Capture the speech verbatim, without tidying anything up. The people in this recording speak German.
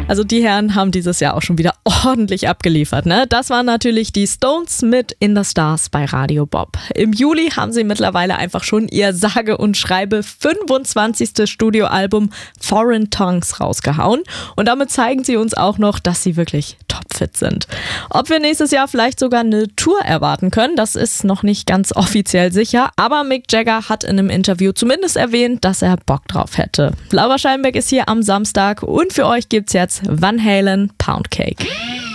Also die Herren haben dieses Jahr auch schon wieder ordentlich abgeliefert, ne? Das waren natürlich die Stones mit In the Stars bei Radio Bob. Im Juli haben sie mittlerweile einfach schon ihr sage und schreibe fünfundzwanzigste Studioalbum Foreign Tongues rausgehauen. Und damit zeigen sie uns auch noch, dass sie wirklich topfit sind. Ob wir nächstes Jahr vielleicht sogar eine Tour erwarten können, das ist noch nicht ganz offiziell sicher. Aber Mick Jagger hat in einem Interview zumindest erwähnt, dass er Bock drauf hätte. Laura Scheinbeck ist hier am Samstag und für euch gibt's jetzt Van Halen Pound Cake.